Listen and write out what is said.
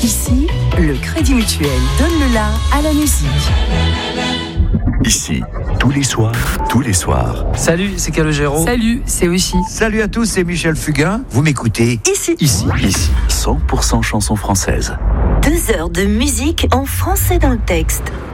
Ici, le Crédit Mutuel donne le la à la musique. Ici, tous les soirs. Salut, c'est Calogero. Salut, c'est aussi. Salut à tous, c'est Michel Fugain. Vous m'écoutez Ici. 100% chansons françaises. 2 heures de musique en français dans le texte.